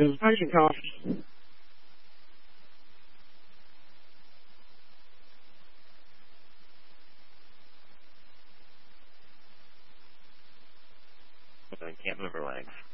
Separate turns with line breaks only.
How's your coffee?
I can't move her legs.